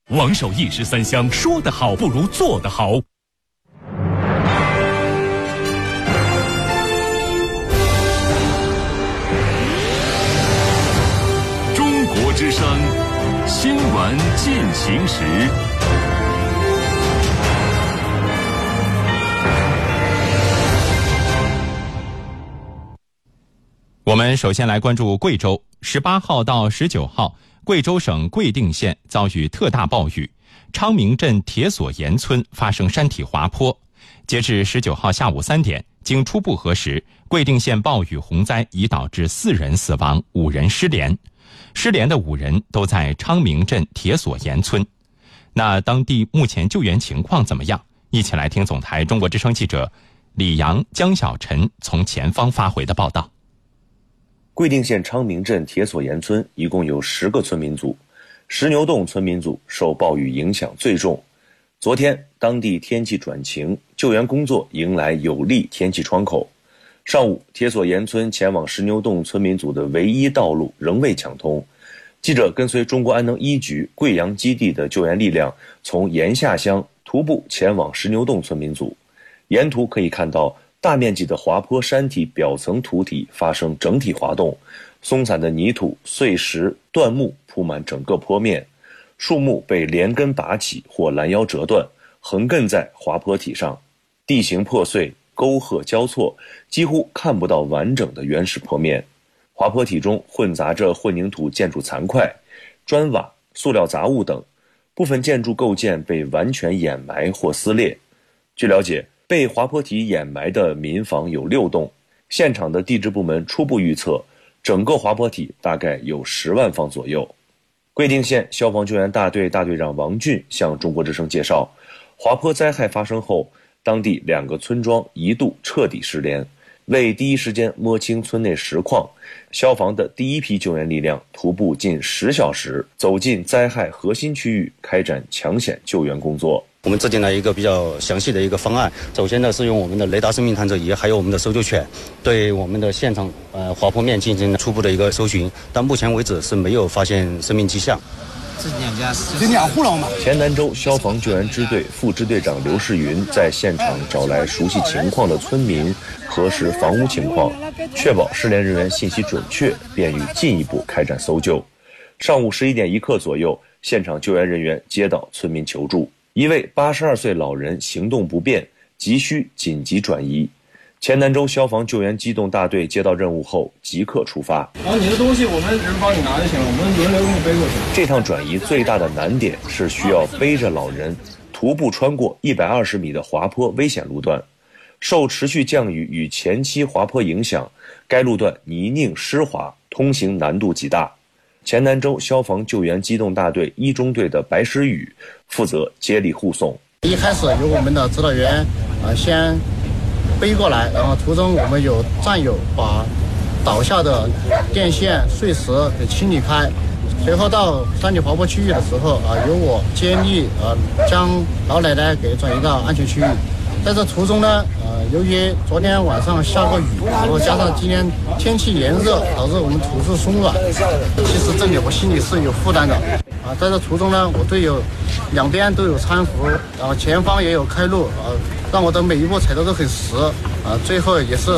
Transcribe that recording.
王守义13香，说得好不如做得好。中国之声，新闻进行时。 我们首先来关注贵州，18号到19号，贵州省贵定县遭遇特大暴雨，昌明镇铁索岩村发生山体滑坡。截至19号下午3点，经初步核实，贵定县暴雨洪灾已导致4人死亡，5人失联。失联的5人都在昌明镇铁索岩村。那当地目前救援情况怎么样？一起来听总台中国之声记者李阳、江小晨从前方发回的报道。 贵定县昌明镇铁索岩村一共有10个村民组，石牛洞村民组受暴雨影响最重。昨天当地天气转晴，救援工作迎来有利天气窗口。上午，铁索岩村前往石牛洞村民组的唯一道路仍未抢通。记者跟随中国安能1局贵阳基地的救援力量，从岩下乡徒步前往石牛洞村民组。沿途可以看到大面积的滑坡山体表层土体发生整体滑动，松散的泥土、碎石、断木铺满整个坡面，树木被连根拔起或拦腰折断，横亘在滑坡体上，地形破碎，沟壑交错，几乎看不到完整的原始坡面。滑坡体中混杂着混凝土建筑残块、砖瓦、塑料杂物等，部分建筑构件被完全掩埋或撕裂。据了解，被滑坡体掩埋的民房有6栋，现场的地质部门初步预测，整个滑坡体大概有10万方左右。贵定县消防救援大队大队长王俊向中国之声介绍，滑坡灾害发生后，当地2个村庄一度彻底失联。为第一时间摸清村内实况，消防的第一批救援力量徒步近10小时，走进灾害核心区域，开展抢险救援工作。 我们制定了一个比较详细的一个方案，首先呢是用我们的雷达生命探测仪，还有我们的搜救犬，对我们的现场滑坡面进行初步的一个搜寻，到目前为止是没有发现生命迹象。 这2户了嘛。 黔南州消防救援支队副支队长刘世云在现场找来熟悉情况的村民，核实房屋情况，确保失联人员信息准确，便于进一步开展搜救。上午11点1刻左右，现场救援人员接到村民求助，一位82岁老人行动不便，急需紧急转移。黔南州消防救援机动大队接到任务后即刻出发。 然后你的东西我们人帮你拿就行了，我们轮流给你背过去。 这趟转移最大的难点是需要背着老人徒步穿过120米的滑坡危险路段。受持续降雨与前期滑坡影响，该路段泥泞湿滑，通行难度极大。黔南州消防救援机动大队1中队的白石宇负责接力护送。 一开始由我们的指导员先背过来，然后途中我们有战友把倒下的电线碎石给清理开，随后到山体滑坡区域的时候由我接力将老奶奶给转移到安全区域。在这途中呢由于昨天晚上下过雨，然后加上今天天气炎热，导致我们土质松软，其实这里我心里是有负担的在这途中呢，我队友两边都有搀扶，然后前方也有开路让我的每一步踩得都很实最后也是